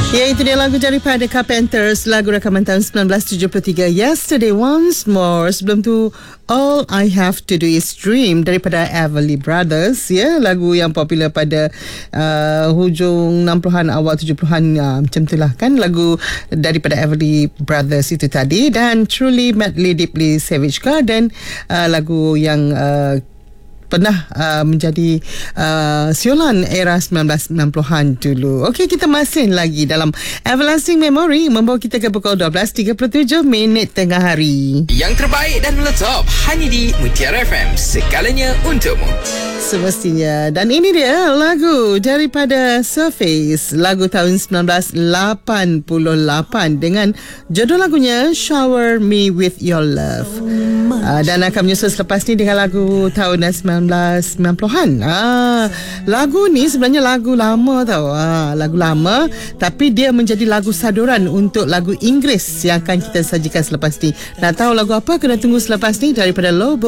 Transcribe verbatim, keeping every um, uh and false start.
Ya, itu dia lagu daripada Carpenters, lagu rakaman tahun sembilan belas tujuh puluh tiga, Yesterday Once More. Sebelum tu All I Have to Do Is Dream daripada Everly Brothers, ya, lagu yang popular pada uh, hujung enam puluhan awal tujuh puluhan, uh, macam itulah kan, lagu daripada Everly Brothers itu tadi. Dan Truly Madly Deeply Savage Garden, uh, lagu yang uh, pernah uh, menjadi uh, siulan era sembilan belas sembilan puluhan dulu. Okey, kita masih lagi dalam Everlasting Memory, membawa kita ke pukul dua belas tiga puluh tujuh minit tengah hari. Yang terbaik dan meletup hanya di Mutiara F M, segalanya untukmu. Semestinya. Dan ini dia lagu daripada Surface, lagu tahun sembilan belas lapan puluh lapan dengan judul lagunya Shower Me With Your Love. Uh, dan akan menyusul selepas ni dengan lagu tahun sembilan belas sembilan puluhan. Ah, lagu ni sebenarnya lagu lama tau. Ah, lagu lama, tapi dia menjadi lagu saduran untuk lagu Inggeris yang akan kita sajikan selepas ni. Nak tahu lagu apa? Kena tunggu selepas ni daripada Lobo.